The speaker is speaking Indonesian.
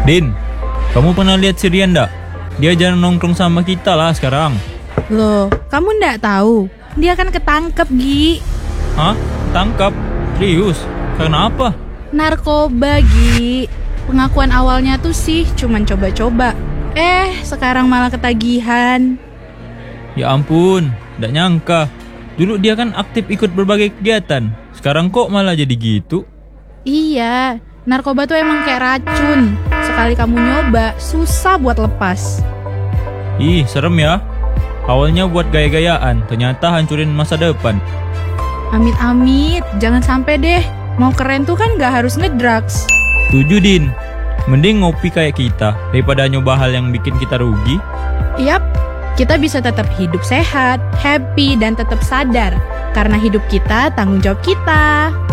Din, kamu pernah lihat si Rian nggak? Dia jarang nongkrong sama kita lah sekarang. Loh, kamu ndak tahu? Dia kan ketangkep, Gi. Hah? Tangkap? Serius? Karena apa? Narkoba, Gi. Pengakuan awalnya tuh sih cuman coba-coba. Sekarang malah ketagihan. Ya ampun, nggak nyangka. Dulu dia kan aktif ikut berbagai kegiatan. Sekarang kok malah jadi gitu? Iya, narkoba tuh emang kayak racun. Sekali kamu nyoba, susah buat lepas. Ih, serem ya. Awalnya buat gaya-gayaan, ternyata hancurin masa depan. Amit-amit, jangan sampai deh. Mau keren tuh kan gak harus ngedrugs. Setuju, Din. Mending ngopi kayak kita daripada nyoba hal yang bikin kita rugi. Yap, kita bisa tetap hidup sehat, happy, dan tetap sadar. Karena hidup kita tanggung jawab kita.